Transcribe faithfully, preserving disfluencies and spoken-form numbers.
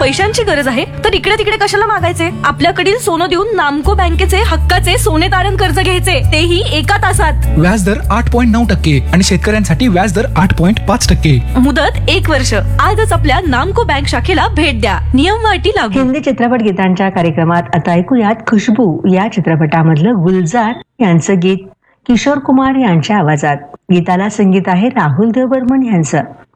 पैशांची गरज आहे तर इकडे तिकडे कशाला मागायचे? आपल्याकडील सोनं देऊन नामको बँकेचे हक्काचे सोने तारण कर्ज घ्यायचे, तेही एका तासात. व्याजदर आठ पॉईंट नऊ टक्के आणि शेतकऱ्यांसाठी व्याजदर आठ पॉईंट पाच टक्के. मुदत एक वर्ष. आजच आपल्या नामको बँक शाखेला भेट द्या. नियम व अटी लागू. हिंदी चित्रपट गीतांच्या कार्यक्रमात आता ऐकूयात खुशबू या चित्रपटामधलं गुलजार यांचं गीत किशोर कुमार यांच्या आवाजात. गीताला संगीत आहे राहुल देव बर्मन यांचं.